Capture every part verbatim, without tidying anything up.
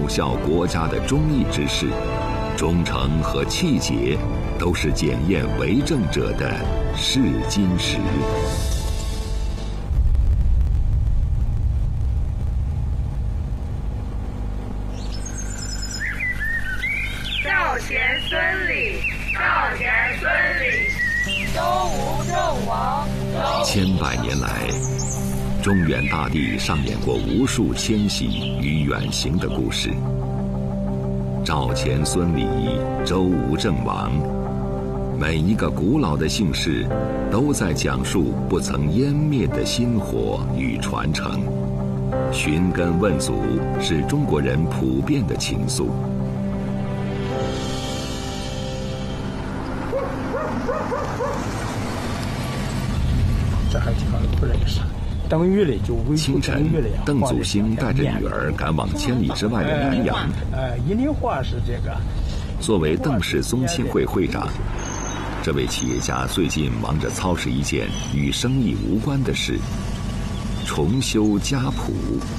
效国家的忠义之士，忠诚和气节都是检验为政者的试金石。 赵钱孙李，赵钱孙李，周吴郑王。 千百年来，中原大地上演过无数迁徙与远行的故事。赵钱孙李，周吴郑王，每一个古老的姓氏都在讲述不曾湮灭的薪火与传承。寻根问祖是中国人普遍的情愫。 这还地方不认识。邓禹的就为清晨，邓祖兴带着女儿赶往千里之外的南阳。 呃，伊犁话是这个。 作为邓氏宗亲会会长，这位企业家最近忙着操持一件与生意无关的事——重修家谱。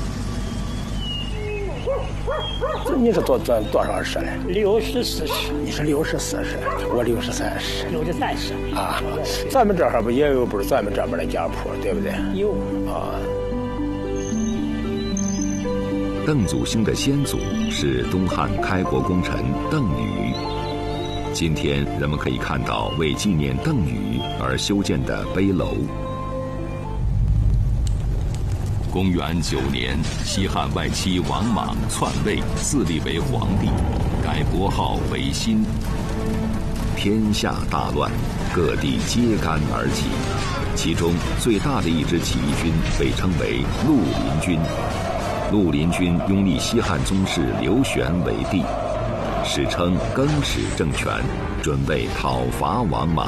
你是多多多少世嘞？ 六十四世。 你是六十四世，我六十三世。 六十三世啊，咱们这儿不也有不是咱们这边的家谱，对不对？ 有啊。 邓祖兴的先祖是东汉开国功臣邓禹。今天人们可以看到为纪念邓禹而修建的碑楼。公元九年，西汉外戚王莽篡位，自立为皇帝，改国号为新。天下大乱，各地揭竿而起。其中最大的一支起义军被称为绿林军。绿林军拥立西汉宗室刘玄为帝，史称更始政权，准备讨伐王莽。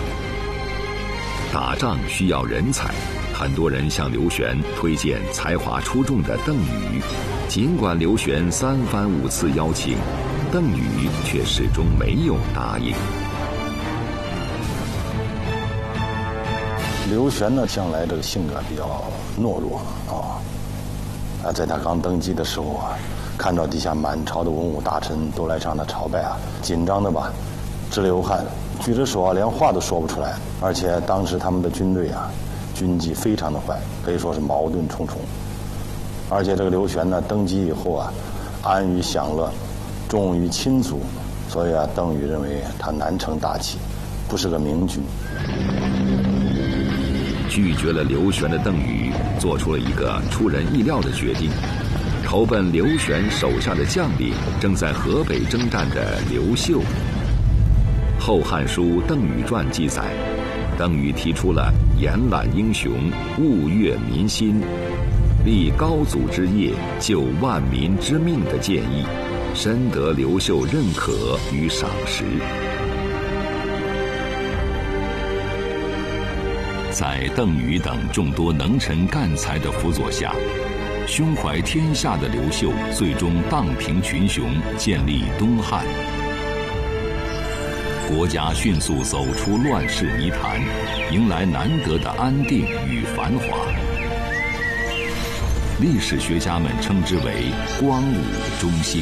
打仗需要人才，很多人向刘玄推荐才华出众的邓禹。尽管刘玄三番五次邀请，邓禹却始终没有答应。 刘玄呢，向来这个性格比较懦弱啊。啊，在他刚登基的时候啊，看到底下满朝的文武大臣都来向他朝拜啊，紧张的吧，直流汗，举着手啊，连话都说不出来。而且当时他们的军队啊，军纪非常的坏，可以说是矛盾重重。而且这个刘玄呢，登基以后啊，安于享乐，重于亲族，所以啊，邓禹认为他难成大器，不是个明君。 拒绝了刘玄的邓禹做出了一个出人意料的决定，投奔刘玄手下的将领正在河北征战的刘秀。《后汉书·邓禹传》记载，邓禹提出了延揽英雄、物悦民心、立高祖之业、救万民之命的建议，深得刘秀认可与赏识。在邓禹等众多能臣干才的辅佐下，胸怀天下的刘秀最终荡平群雄，建立东汉。国家迅速走出乱世泥潭，迎来难得的安定与繁华。历史学家们称之为光武中兴。